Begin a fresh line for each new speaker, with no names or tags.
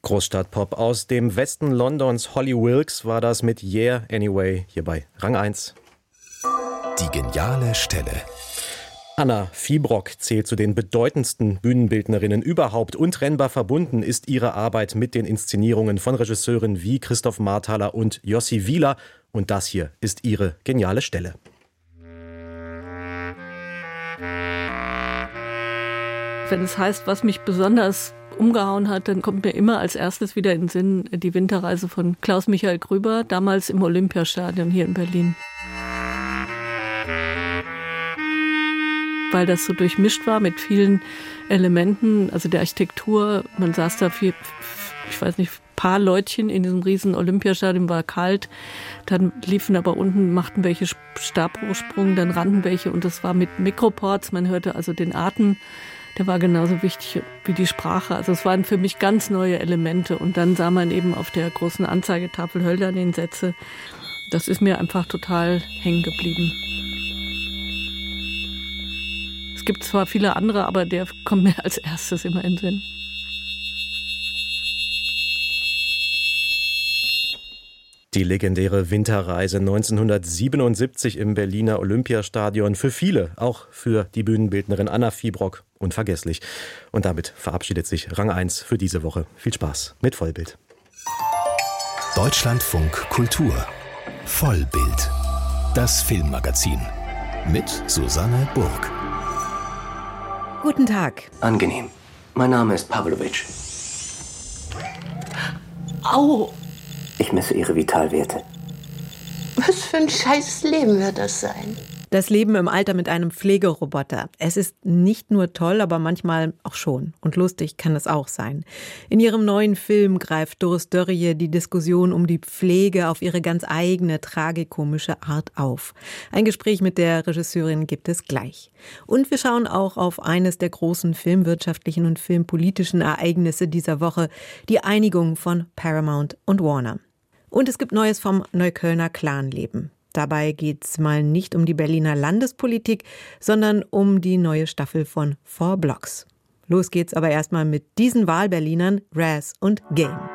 Großstadtpop aus dem Westen Londons. Holly Wilkes war das mit Yeah Anyway hier bei Rang 1.
Die geniale Stelle.
Anna Fiebrock zählt zu den bedeutendsten Bühnenbildnerinnen überhaupt. Untrennbar verbunden ist ihre Arbeit mit den Inszenierungen von Regisseuren wie Christoph Marthaler und Jussi Wieler. Und das hier ist ihre geniale Stelle.
Wenn es heißt, was mich besonders umgehauen hat, dann kommt mir immer als erstes wieder in den Sinn die Winterreise von Klaus-Michael Grüber, damals im Olympiastadion hier in Berlin. Weil das so durchmischt war mit vielen Elementen, also der Architektur. Man saß da paar Leutchen in diesem riesen Olympiastadion, war kalt. Dann liefen aber unten, machten welche Stabhochsprung, dann rannten welche und das war mit Mikroports. Man hörte also den Atem. Der war genauso wichtig wie die Sprache. Also es waren für mich ganz neue Elemente. Und dann sah man eben auf der großen Anzeigetafel Hölderlin-Sätze. Das ist mir einfach total hängen geblieben. Es gibt zwar viele andere, aber der kommt mir als erstes immer in den Sinn.
Die legendäre Winterreise 1977 im Berliner Olympiastadion. Für viele, auch für die Bühnenbildnerin Anna Fiebrock, unvergesslich. Und damit verabschiedet sich Rang 1 für diese Woche. Viel Spaß mit Vollbild.
Deutschlandfunk Kultur. Vollbild. Das Filmmagazin. Mit Susanne Burg.
Guten Tag.
Angenehm. Mein Name ist Pavlovic.
Au!
Ich messe Ihre Vitalwerte.
Was für ein scheiß Leben wird das sein?
Das Leben im Alter mit einem Pflegeroboter. Es ist nicht nur toll, aber manchmal auch schon. Und lustig kann es auch sein. In ihrem neuen Film greift Doris Dörrie die Diskussion um die Pflege auf ihre ganz eigene, tragikomische Art auf. Ein Gespräch mit der Regisseurin gibt es gleich. Und wir schauen auch auf eines der großen filmwirtschaftlichen und filmpolitischen Ereignisse dieser Woche, die Einigung von Paramount und Warner. Und es gibt Neues vom Neuköllner Clanleben. Dabei geht's mal nicht um die Berliner Landespolitik, sondern um die neue Staffel von 4 Blocks. Los geht's aber erstmal mit diesen Wahlberlinern, Raz und Game.